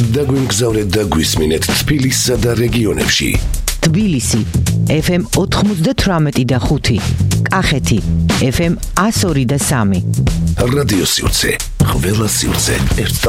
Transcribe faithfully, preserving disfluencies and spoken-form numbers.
დაგვიმგზავრეთ და გვისმინეთ თბილისსა და რეგიონებში. თბილისი ეფ ემ ოთხმოცდათვრამეტი და ხუთი, კახეთი ეფ ემ ათს ორი და სამი. რადიო სივრცე, ყველა სივრცე ერთ